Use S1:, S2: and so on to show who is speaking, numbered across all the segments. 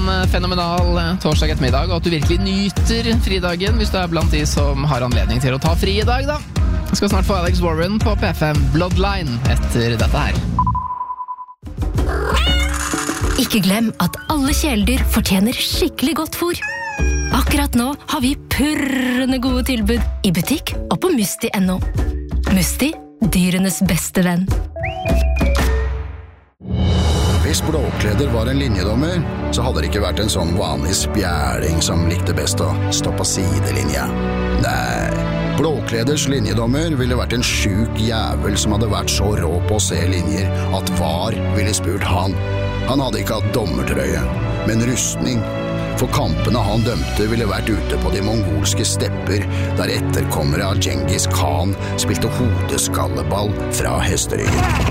S1: en fenomenal torsdag ettermiddag, og at du virkelig nyter fridagen hvis du er blant de som har anledning til å ta fri i dag, da. Jeg skal snart få Alex Warren på P5 Bloodline etter dette her.
S2: Ikke glem at alle kjæledyr fortjener skikkelig godt fôr. Akkurat nå har vi purrende gode tilbud i butikk og på Musti.no. Musti, dyrenes beste venn.
S3: Hvis Blåkleder var en linjedommer, så hadde det ikke vært en sånn vanlig spjæling som likte best å stå på sidelinja. Nei, Blåkleders linjedommer ville vært en syk jævel som hadde vært så rå på å se linjer at VAR ville spurt han. Han hadde ikke hatt dommertrøye, men rustning. For kampene han dømte ville vært ute på de mongolske stepper, der etterkommere av Genghis Khan spilte hodeskalleball fra hesteryggen.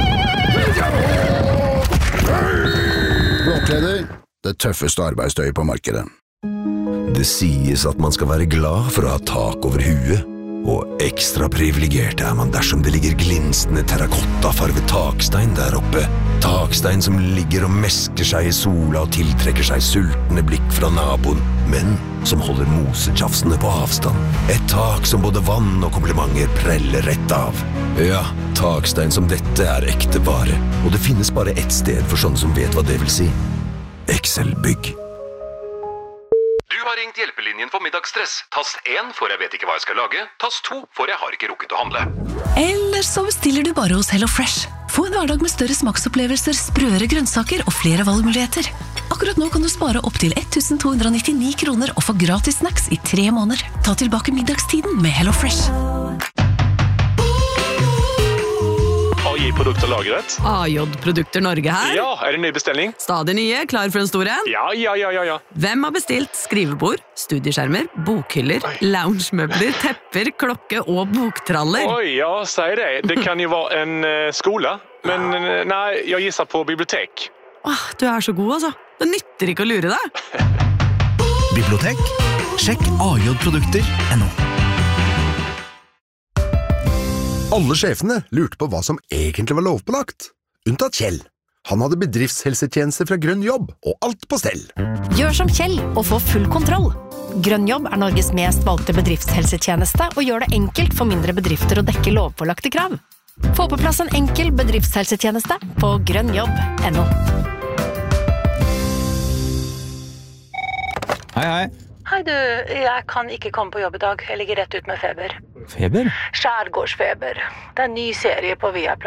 S3: Blåkleder, det tøffeste arbeidstøyet på markedet.
S4: Det sies at man skal være glad for å ha tak over huet, og ekstra privilegert er man dersom det ligger glinsende terrakottafarvet takstein der oppe. Takstein som ligger og mesker seg i sola og tiltrekker seg sultne blikk fra naboen, men som holder mosetjafsene på avstand. Et tak som både vann og komplimenter preller rett av. Ja, takstein som dette er ekte vare, og det finnes bare ett sted for sånne som vet hva det vil si. Excel-bygg.
S5: Du har ringt hjelpelinjen for middagsstress. Tast 1 for jeg vet ikke hva jeg skal lage. Tast 2 for jeg har ikke rukket å handle.
S6: Eller så bestiller du bare hos HelloFresh. Få en hverdag med større smaksopplevelser, sprøere grønnsaker og flere valgmuligheter. Akkurat nå kan du spare opp til 1299 kroner og få gratis snacks i 3 måneder. Ta tilbake middagstiden med HelloFresh.
S7: AI-produkter lagret.
S8: AJ-produkter Norge her.
S7: Ja, det en ny bestelling?
S8: Stadig nye, klar for en stor en?
S7: Ja.
S8: Hvem har bestilt skrivebord, studieskjermer, bokhyller, loungemøbler, tepper, klokke og boktraller?
S7: Oi, ja, sier det. Det kan jo være en skole, men nei, jeg gisser på bibliotek.
S8: Du er så god, altså. Det nytter ikke å lure deg.
S9: Bibliotek? Sjekk AJ-produkter.no.
S10: Alle sjefene lurte på hva som egentlig var lovpålagt. Unntatt Kjell. Han hadde bedriftshelsetjeneste fra Grønn Jobb, og alt på stell.
S11: Gjør som Kjell og få full kontroll. Grønn Jobb er Norges mest valgte bedriftshelsetjeneste og gjør det enkelt for mindre bedrifter å dekke lovpålagte krav. Få på plass en enkel bedriftshelsetjeneste på grønnjobb.no.
S1: Hei.
S12: Hei du, jeg kan ikke komme på jobb i dag. Jeg ligger rett ut med feber.
S1: Feber?
S12: Skjærgårdsfeber. Det er en ny serie på Viaplay.